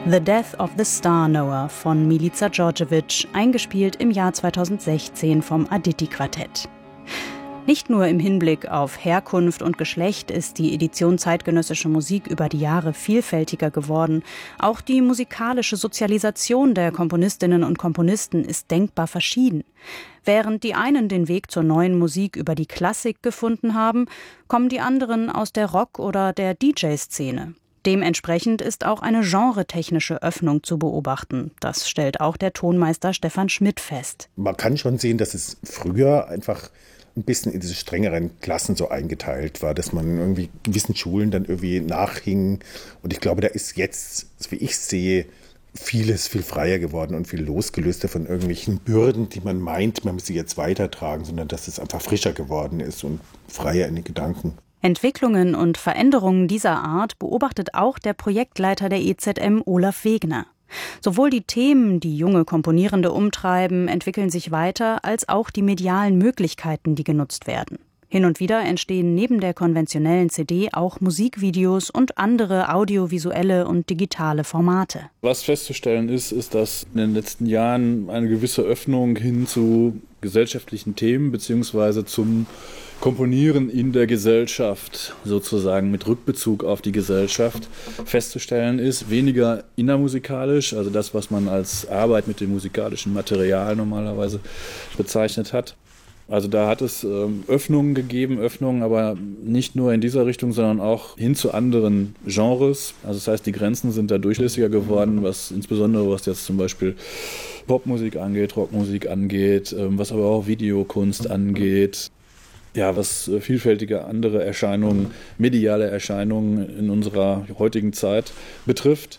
The Death of the Star Knower von Milica Djordjevic, eingespielt im Jahr 2016 vom Aditi-Quartett. Nicht nur im Hinblick auf Herkunft und Geschlecht ist die Edition Zeitgenössische Musik über die Jahre vielfältiger geworden. Auch die musikalische Sozialisation der Komponistinnen und Komponisten ist denkbar verschieden. Während die einen den Weg zur neuen Musik über die Klassik gefunden haben, kommen die anderen aus der Rock- oder der DJ-Szene. Dementsprechend ist auch eine genretechnische Öffnung zu beobachten. Das stellt auch der Tonmeister Stefan Schmidt fest. Man kann schon sehen, dass es früher einfach ein bisschen in diese strengeren Klassen so eingeteilt war, dass man irgendwie gewissen Schulen dann irgendwie nachhing. Und ich glaube, da ist jetzt, wie ich sehe, vieles viel freier geworden und viel losgelöster von irgendwelchen Bürden, die man meint, man muss sie jetzt weitertragen, sondern dass es einfach frischer geworden ist und freier in den Gedanken. Entwicklungen und Veränderungen dieser Art beobachtet auch der Projektleiter der EZM, Olaf Wegner. Sowohl die Themen, die junge Komponierende umtreiben, entwickeln sich weiter, als auch die medialen Möglichkeiten, die genutzt werden. Hin und wieder entstehen neben der konventionellen CD auch Musikvideos und andere audiovisuelle und digitale Formate. Was festzustellen ist, dass in den letzten Jahren eine gewisse Öffnung hin zu gesellschaftlichen Themen bzw. zum Komponieren in der Gesellschaft, sozusagen mit Rückbezug auf die Gesellschaft, festzustellen ist. Weniger innermusikalisch, also das, was man als Arbeit mit dem musikalischen Material normalerweise bezeichnet hat. Also da hat es Öffnungen gegeben, aber nicht nur in dieser Richtung, sondern auch hin zu anderen Genres. Also das heißt, die Grenzen sind da durchlässiger geworden, insbesondere was jetzt zum Beispiel Popmusik angeht, Rockmusik angeht, was aber auch Videokunst angeht. Ja, was vielfältige andere Erscheinungen, mediale Erscheinungen in unserer heutigen Zeit betrifft.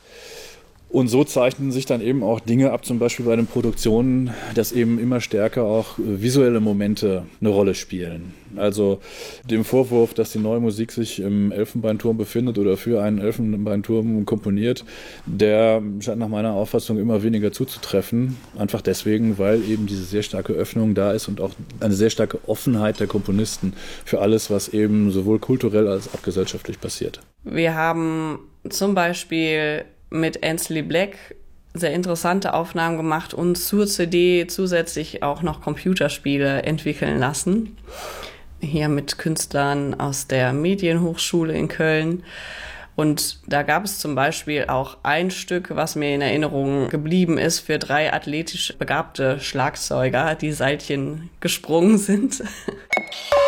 Und so zeichnen sich dann eben auch Dinge ab, zum Beispiel bei den Produktionen, dass eben immer stärker auch visuelle Momente eine Rolle spielen. Also dem Vorwurf, dass die neue Musik sich im Elfenbeinturm befindet oder für einen Elfenbeinturm komponiert, der scheint nach meiner Auffassung immer weniger zuzutreffen. Einfach deswegen, weil eben diese sehr starke Öffnung da ist und auch eine sehr starke Offenheit der Komponisten für alles, was eben sowohl kulturell als auch gesellschaftlich passiert. Wir haben zum Beispiel mit Ainsley Black sehr interessante Aufnahmen gemacht und zur CD zusätzlich auch noch Computerspiele entwickeln lassen. Hier mit Künstlern aus der Medienhochschule in Köln. Und da gab es zum Beispiel auch ein Stück, was mir in Erinnerung geblieben ist, für 3 athletisch begabte Schlagzeuger, die Seilchen gesprungen sind.